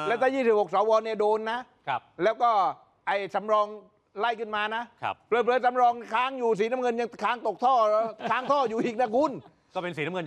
แล้วถ้า26 สวเนี่ยโดนนะครับแล้วก็ไอ้สำรองไล่ขึ้นมานะครับเผลอๆสำรองค้างอยู่สีน้ำเงินยังค้างตกท่อค้างท่ออยู่อีกนะคุณก็เป็นสีน้ำเงิน